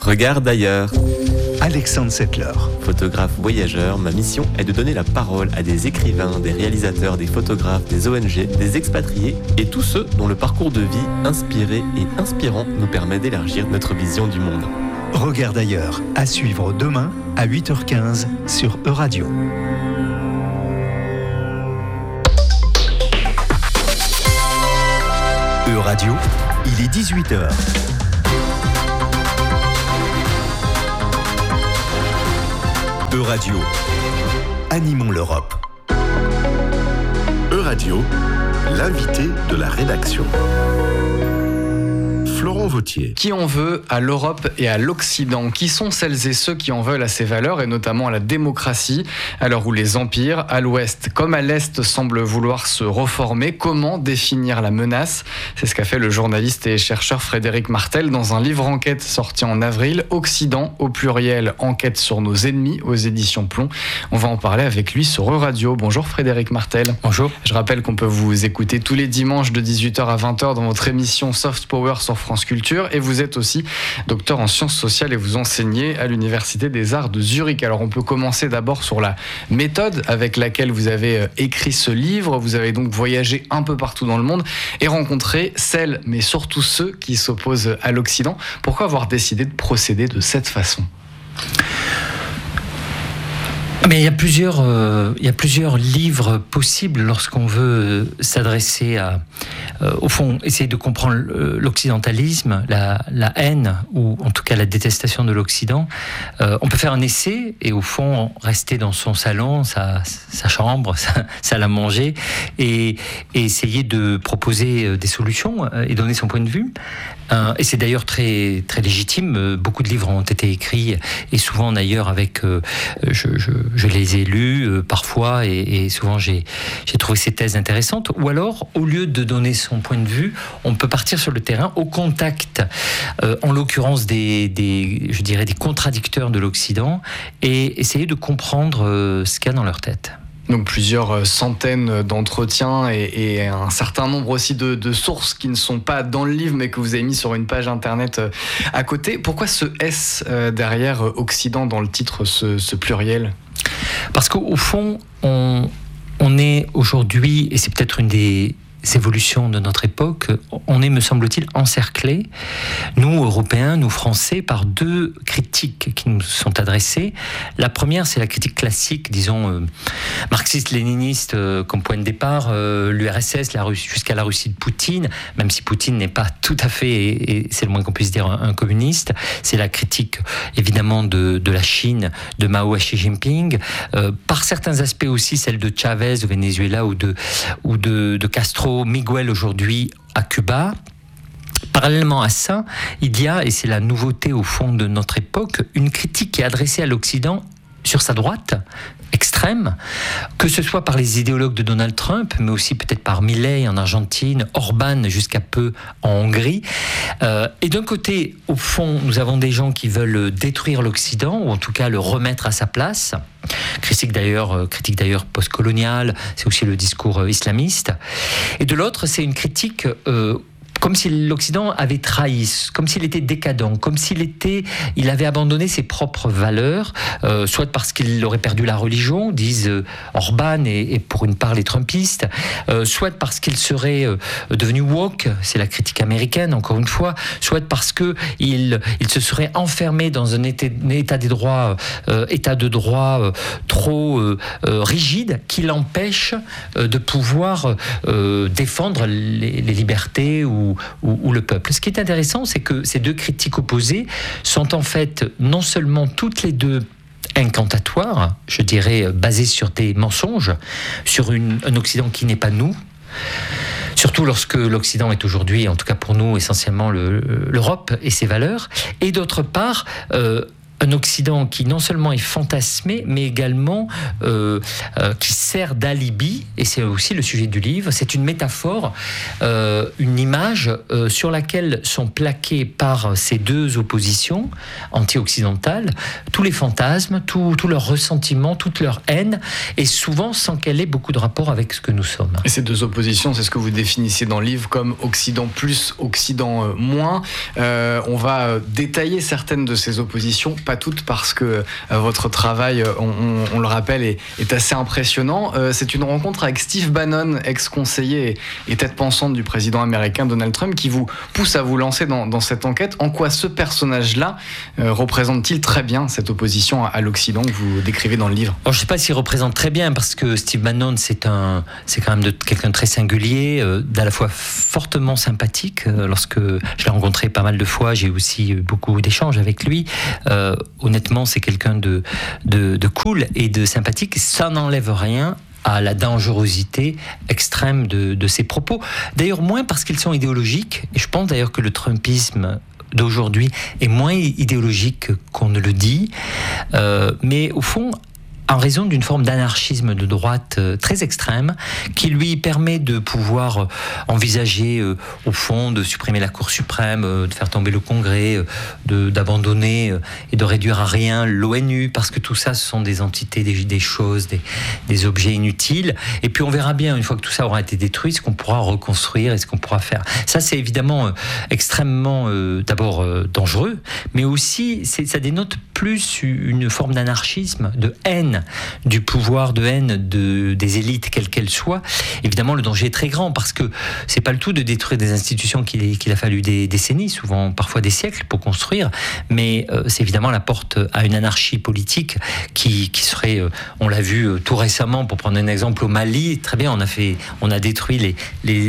Regarde ailleurs. Alexandre Settler. Photographe voyageur, ma mission est de donner la parole à des écrivains, des réalisateurs, des photographes, des ONG, des expatriés et tous ceux dont le parcours de vie inspiré et inspirant nous permet d'élargir notre vision du monde. Regarde ailleurs, à suivre demain à 8h15 sur Euradio. Euradio, il est 18h. Euradio, animons l'Europe. Euradio, l'invité de la rédaction. Florent Vautier. Qui en veut à l'Europe et à l'Occident ? Qui sont celles et ceux qui en veulent à ces valeurs et notamment à la démocratie, à l'heure où les empires, à l'Ouest comme à l'Est, semblent vouloir se reformer ? Comment définir la menace ? C'est ce qu'a fait le journaliste et chercheur Frédéric Martel dans un livre enquête sorti en avril, Occident au pluriel, enquête sur nos ennemis aux éditions Plomb. On va en parler avec lui sur Euradio. Bonjour Frédéric Martel. Bonjour. Je rappelle qu'on peut vous écouter tous les dimanches de 18h à 20h dans votre émission Soft Power sur France Culture, et vous êtes aussi docteur en sciences sociales et vous enseignez à l'Université des Arts de Zurich. Alors on peut commencer d'abord sur la méthode avec laquelle vous avez écrit ce livre. Vous avez donc voyagé un peu partout dans le monde et rencontré celles, mais surtout ceux qui s'opposent à l'Occident. Pourquoi avoir décidé de procéder de cette façon ? Mais il y a plusieurs livres possibles lorsqu'on veut s'adresser à, au fond, essayer de comprendre l'occidentalisme, la haine, ou en tout cas la détestation de l'Occident. On peut faire un essai et au fond rester dans son salon, sa chambre, sa salle à manger, et essayer de proposer des solutions et donner son point de vue. Et c'est d'ailleurs très, très légitime. Beaucoup de livres ont été écrits, et souvent d'ailleurs avec... Je les ai lus parfois et souvent j'ai trouvé ces thèses intéressantes. Ou alors, au lieu de donner son point de vue, on peut partir sur le terrain au contact, en l'occurrence des contradicteurs de l'Occident, et essayer de comprendre ce qu'il y a dans leur tête. Donc plusieurs centaines d'entretiens et un certain nombre aussi de sources qui ne sont pas dans le livre mais que vous avez mis sur une page internet à côté. Pourquoi ce S derrière Occident dans le titre, ce pluriel ? Parce qu'au fond, on est aujourd'hui, et c'est peut-être une des évolutions de notre époque, on est, me semble-t-il, encerclés, nous Européens, nous Français, par deux critiques qui nous sont adressées. La première, c'est la critique classique, disons, marxiste-léniniste comme point de départ, l'URSS, jusqu'à la Russie de Poutine, même si Poutine n'est pas tout à fait, et c'est le moins qu'on puisse dire, un communiste. C'est la critique, évidemment, de la Chine, de Mao à Xi Jinping, par certains aspects aussi, celle de Chavez au Venezuela ou de Castro, Miguel aujourd'hui à Cuba. Parallèlement à ça, il y a, et c'est la nouveauté au fond de notre époque, une critique qui est adressée à l'Occident sur sa droite extrême, que ce soit par les idéologues de Donald Trump, mais aussi peut-être par Milei en Argentine, Orban jusqu'à peu en Hongrie. Et d'un côté, au fond, nous avons des gens qui veulent détruire l'Occident, ou en tout cas le remettre à sa place. Critique d'ailleurs postcoloniale, c'est aussi le discours islamiste. Et de l'autre, c'est une critique comme si l'Occident avait trahi, comme s'il était décadent, comme il avait abandonné ses propres valeurs, soit parce qu'il aurait perdu la religion, disent Orban et pour une part les Trumpistes, soit parce qu'il serait devenu woke, c'est la critique américaine encore une fois, soit parce qu'il se serait enfermé dans un état de droit trop rigide qui l'empêche de pouvoir défendre les libertés ou le peuple. Ce qui est intéressant, c'est que ces deux critiques opposées sont en fait non seulement toutes les deux incantatoires, je dirais basées sur des mensonges, sur un Occident qui n'est pas nous, surtout lorsque l'Occident est aujourd'hui, en tout cas pour nous, essentiellement l'Europe et ses valeurs, et d'autre part, un Occident qui non seulement est fantasmé, mais également qui sert d'alibi, et c'est aussi le sujet du livre, c'est une métaphore, une image sur laquelle sont plaqués par ces deux oppositions anti-occidentales tous les fantasmes, tous leurs ressentiments, toute leur haine, et souvent sans qu'elle ait beaucoup de rapport avec ce que nous sommes. Et ces deux oppositions, c'est ce que vous définissez dans le livre comme Occident plus, Occident moins. On va détailler certaines de ces oppositions, pas toutes, parce que votre travail, on le rappelle, est assez impressionnant. C'est une rencontre avec Steve Bannon, ex-conseiller et tête pensante du président américain Donald Trump, qui vous pousse à vous lancer dans cette enquête. En quoi ce personnage-là représente-t-il très bien cette opposition à l'Occident que vous décrivez dans le livre ? Alors, je ne sais pas s'il représente très bien, parce que Steve Bannon, c'est quand même quelqu'un de très singulier, d'à la fois fortement sympathique. Lorsque je l'ai rencontré pas mal de fois, j'ai aussi eu beaucoup d'échanges avec lui. Honnêtement, c'est quelqu'un de cool et de sympathique. Ça n'enlève rien à la dangerosité extrême de ses propos. D'ailleurs, moins parce qu'ils sont idéologiques. Et je pense d'ailleurs que le trumpisme d'aujourd'hui est moins idéologique qu'on ne le dit. Mais au fond, en raison d'une forme d'anarchisme de droite très extrême, qui lui permet de pouvoir envisager, au fond, de supprimer la Cour suprême, de faire tomber le Congrès, d'abandonner et de réduire à rien l'ONU, parce que tout ça, ce sont des entités, des choses, des objets inutiles. Et puis on verra bien, une fois que tout ça aura été détruit, ce qu'on pourra reconstruire et ce qu'on pourra faire. Ça, c'est évidemment extrêmement, d'abord, dangereux, mais aussi, ça dénote plus une forme d'anarchisme, de haine du pouvoir, de haine des élites, quelles qu'elles soient. Évidemment, le danger est très grand, parce que c'est pas le tout de détruire des institutions qu'il a fallu des décennies, souvent parfois des siècles pour construire, mais c'est évidemment la porte à une anarchie politique qui serait, on l'a vu tout récemment, pour prendre un exemple, au Mali, très bien, on a détruit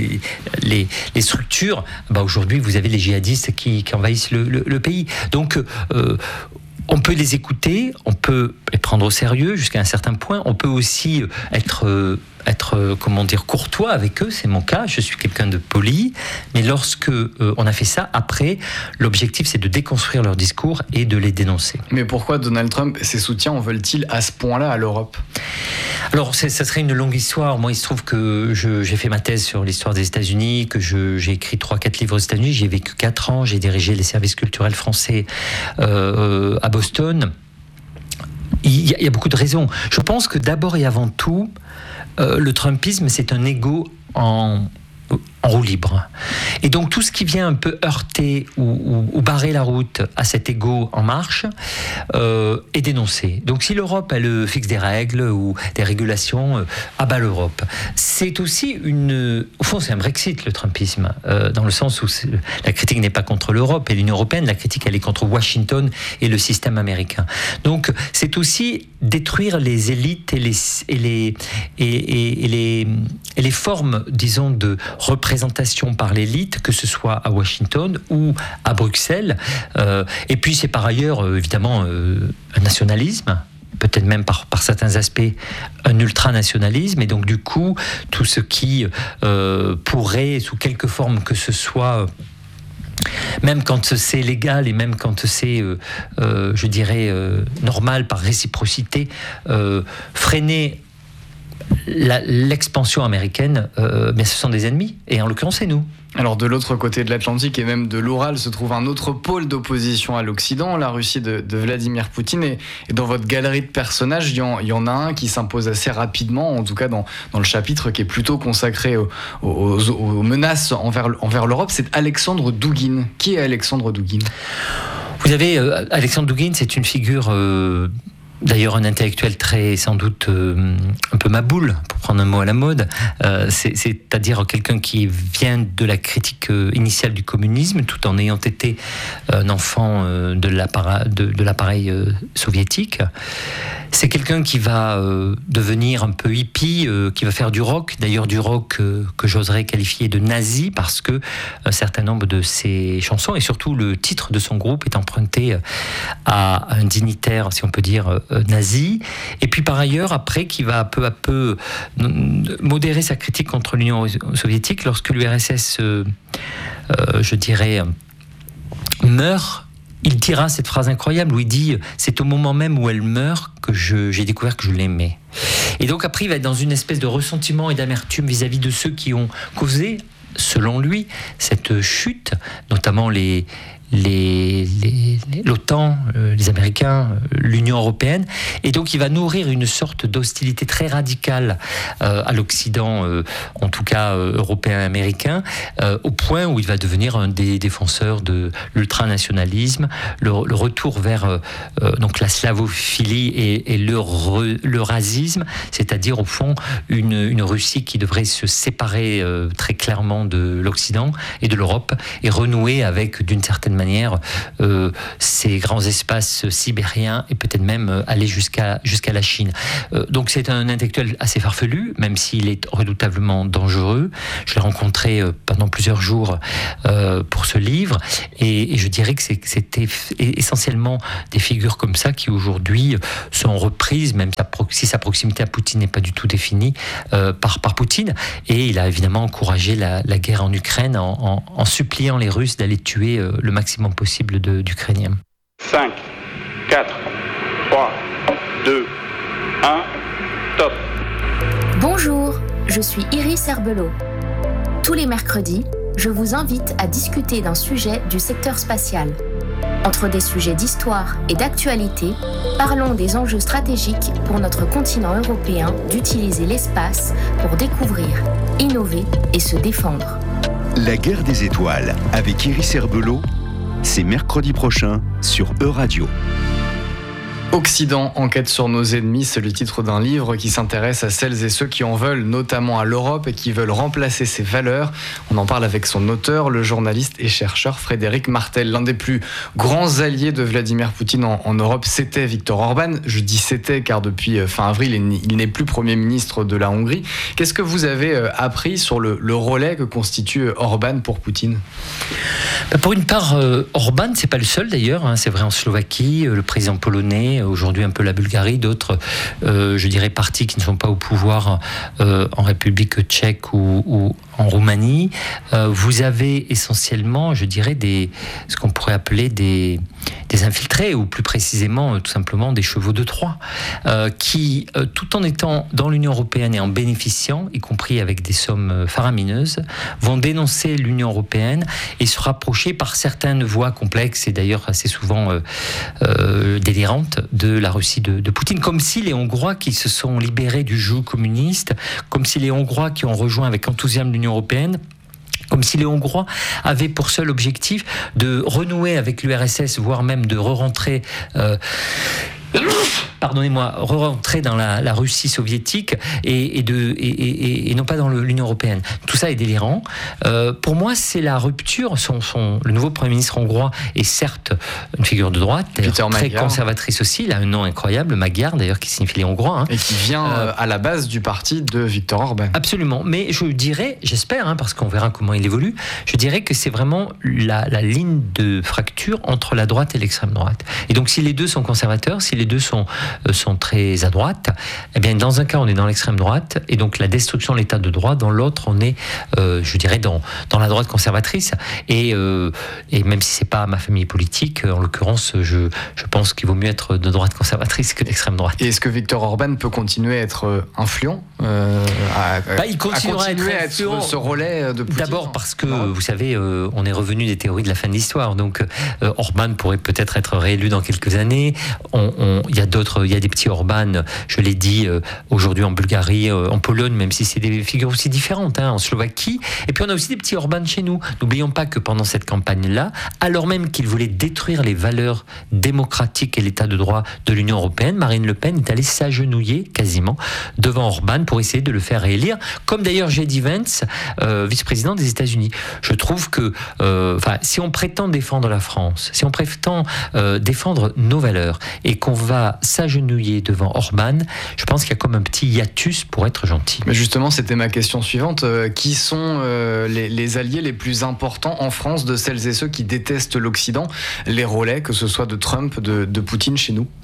les structures. Aujourd'hui, vous avez les djihadistes qui envahissent le pays. Donc, on peut les écouter, on peut les prendre au sérieux jusqu'à un certain point. On peut aussi être courtois avec eux, c'est mon cas, je suis quelqu'un de poli, mais lorsque on a fait ça, après, l'objectif c'est de déconstruire leur discours et de les dénoncer. Mais pourquoi Donald Trump et ses soutiens en veulent-ils à ce point-là à l'Europe ? Alors, ça serait une longue histoire. Moi, il se trouve que j'ai fait ma thèse sur l'histoire des États-Unis, que j'ai écrit 3-4 livres aux États-Unis, j'ai vécu 4 ans, j'ai dirigé les services culturels français à Boston. Il y a beaucoup de raisons. Je pense que d'abord et avant tout, le Trumpisme, c'est un ego en roue libre. Et donc tout ce qui vient un peu heurter ou barrer la route à cet ego en marche est dénoncé. Donc si l'Europe, elle fixe des règles ou des régulations, abat l'Europe. C'est aussi au fond, c'est un Brexit, le Trumpisme, dans le sens où la critique n'est pas contre l'Europe et l'Union européenne, la critique, elle est contre Washington et le système américain. Donc c'est aussi détruire les élites et les formes, disons, de représentation par l'élite, que ce soit à Washington ou à Bruxelles. Et puis c'est par ailleurs, évidemment, un nationalisme, peut-être même par certains aspects un ultranationalisme, et donc du coup tout ce qui pourrait, sous quelque forme que ce soit, même quand c'est légal et même quand c'est, je dirais, normal par réciprocité, freiner l'expansion américaine, mais ce sont des ennemis, et en l'occurrence c'est nous. Alors de l'autre côté de l'Atlantique et même de l'Oural se trouve un autre pôle d'opposition à l'Occident, la Russie de Vladimir Poutine, et dans votre galerie de personnages, il y en a un qui s'impose assez rapidement, en tout cas dans le chapitre qui est plutôt consacré aux menaces envers l'Europe, c'est Alexandre Douguine. Qui est Alexandre Douguine ? Vous avez Alexandre Douguine, c'est une figure... D'ailleurs, un intellectuel sans doute un peu maboule, pour prendre un mot à la mode, c'est-à-dire quelqu'un qui vient de la critique initiale du communisme, tout en ayant été un enfant de l'appareil soviétique. C'est quelqu'un qui va devenir un peu hippie, qui va faire du rock, d'ailleurs du rock que j'oserais qualifier de nazi, parce que un certain nombre de ses chansons, et surtout le titre de son groupe, est emprunté à un dignitaire, si on peut dire, nazi. Et puis par ailleurs, après, qui va peu à peu modérer sa critique contre l'Union soviétique lorsque l'URSS, je dirais, meurt. Il dira cette phrase incroyable où il dit « C'est au moment même où elle meurt que j'ai découvert que je l'aimais ». Et donc après, il va être dans une espèce de ressentiment et d'amertume vis-à-vis de ceux qui ont causé, selon lui, cette chute, notamment l'OTAN, les Américains, l'Union européenne, et donc il va nourrir une sorte d'hostilité très radicale à l'Occident, en tout cas européen et américain, au point où il va devenir un des défenseurs de l'ultranationalisme, le retour vers donc la slavophilie et le racisme, c'est-à-dire au fond une Russie qui devrait se séparer très clairement de l'Occident et de l'Europe et renouer avec, d'une certaine manière, ces grands espaces sibériens et peut-être même aller jusqu'à la Chine. Donc c'est un intellectuel assez farfelu, même s'il est redoutablement dangereux. Je l'ai rencontré pendant plusieurs jours pour ce livre, et je dirais que c'était essentiellement des figures comme ça qui aujourd'hui sont reprises, même si sa proximité à Poutine n'est pas du tout définie par Poutine. Et il a évidemment encouragé la guerre en Ukraine en suppliant les Russes d'aller tuer le maximum possible d'Ukrainiens. 5, 4, 3, 2, 1, top. Bonjour, je suis Iris Herbelot. Tous les mercredis, je vous invite à discuter d'un sujet du secteur spatial. Entre des sujets d'histoire et d'actualité, parlons des enjeux stratégiques pour notre continent européen d'utiliser l'espace pour découvrir, innover et se défendre. La guerre des étoiles avec Iris Herbelot, c'est mercredi prochain sur Euradio. Occident, enquête sur nos ennemis, c'est le titre d'un livre qui s'intéresse à celles et ceux qui en veulent, notamment à l'Europe, et qui veulent remplacer ses valeurs. On en parle avec son auteur, le journaliste et chercheur Frédéric Martel. L'un des plus grands alliés de Vladimir Poutine en Europe, c'était Viktor Orban. Je dis c'était car depuis fin avril, il n'est plus Premier ministre de la Hongrie. Qu'est-ce que vous avez appris sur le relais que constitue Orban pour Poutine ? Pour une part, Orban, c'est pas le seul d'ailleurs, c'est vrai en Slovaquie, le président polonais, aujourd'hui un peu la Bulgarie, d'autres, je dirais, partis qui ne sont pas au pouvoir en République tchèque ou en Roumanie. Vous avez essentiellement, je dirais, ce qu'on pourrait appeler des infiltrés, ou plus précisément, tout simplement, des chevaux de Troie, qui, tout en étant dans l'Union européenne et en bénéficiant, y compris avec des sommes faramineuses, vont dénoncer l'Union européenne et se rapprocher par certaines voies complexes et d'ailleurs assez souvent délirantes de la Russie de Poutine, comme si les Hongrois qui se sont libérés du joug communiste, comme si les Hongrois qui ont rejoint avec enthousiasme l'Union européenne, comme si les Hongrois avaient pour seul objectif de renouer avec l'URSS, voire même de re-rentrer dans la Russie soviétique et non pas dans l'Union européenne. Tout ça est délirant. Pour moi, c'est la rupture. Le nouveau Premier ministre hongrois est certes une figure de droite, très Magyar, conservatrice aussi. Il a un nom incroyable, Magyar d'ailleurs, qui signifie les Hongrois. Et qui vient à la base du parti de Viktor Orban. Absolument. Mais je dirais, j'espère, parce qu'on verra comment il évolue, je dirais que c'est vraiment la ligne de fracture entre la droite et l'extrême droite. Et donc, si les deux sont conservateurs, si les deux sont très à droite, eh bien dans un cas on est dans l'extrême droite et donc la destruction de l'état de droit, dans l'autre on est je dirais dans la droite conservatrice et même si c'est pas ma famille politique, en l'occurrence je pense qu'il vaut mieux être de droite conservatrice que d'extrême droite. Et est-ce que Viktor Orban peut continuer à être influent il continuera à être ce relais de Poutine? D'abord parce que vous savez on est revenu des théories de la fin de l'histoire, donc Orban pourrait peut-être être réélu dans quelques années. Il y a des petits Orban, je l'ai dit, aujourd'hui en Bulgarie, en Pologne, même si c'est des figures aussi différentes, en Slovaquie. Et puis on a aussi des petits Orban chez nous. N'oublions pas que pendant cette campagne-là, alors même qu'il voulait détruire les valeurs démocratiques et l'état de droit de l'Union européenne, Marine Le Pen est allée s'agenouiller quasiment devant Orban pour essayer de le faire réélire, comme d'ailleurs J.D. Vance, vice-président des États-Unis. Je trouve que si on prétend défendre la France, si on prétend défendre nos valeurs et qu'on va s'agenouiller devant Orban, je pense qu'il y a comme un petit hiatus pour être gentil. Mais justement, c'était ma question suivante. Qui sont les alliés les plus importants en France de celles et ceux qui détestent l'Occident, les relais, que ce soit de Trump, de Poutine chez nous?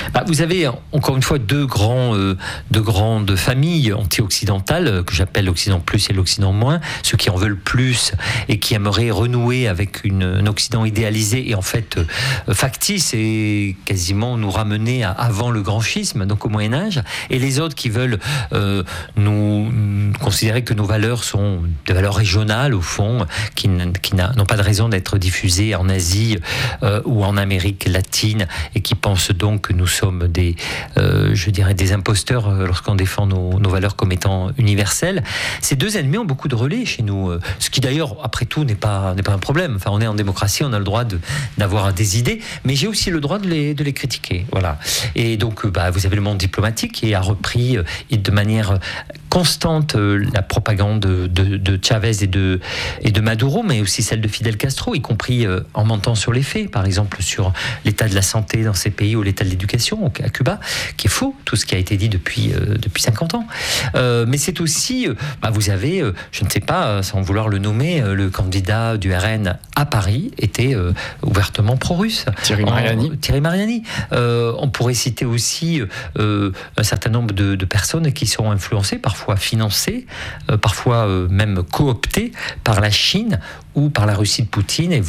Vous avez encore une fois deux grandes familles anti-occidentales que j'appelle l'Occident plus et l'Occident moins, ceux qui en veulent plus et qui aimeraient renouer avec un Occident idéalisé et en fait factice et quasiment nous ramener à avant le grand schisme, donc au Moyen-Âge, et les autres qui veulent nous considérer que nos valeurs sont des valeurs régionales au fond, qui n'ont pas de raison d'être diffusées en Asie ou en Amérique latine et qui pensent donc que nous sommes des imposteurs lorsqu'on défend nos valeurs comme étant universelles. Ces deux ennemis ont beaucoup de relais chez nous, ce qui d'ailleurs, après tout, n'est pas un problème. Enfin, on est en démocratie, on a le droit d'avoir des idées, mais j'ai aussi le droit de les critiquer. Voilà. Et donc, vous avez le monde diplomatique qui a repris de manière constante la propagande de Chavez et de Maduro, mais aussi celle de Fidel Castro, y compris en mentant sur les faits, par exemple sur l'état de la santé dans ces pays ou l'état de l'éducation à Cuba, qui est faux, tout ce qui a été dit depuis 50 ans. Mais c'est aussi, vous avez, je ne sais pas, sans vouloir le nommer, le candidat du RN à Paris était ouvertement pro-russe. Thierry Mariani. On pourrait citer aussi un certain nombre de personnes qui sont influencées, parfois financées, parfois même cooptées par la Chine ou par la Russie de Poutine, et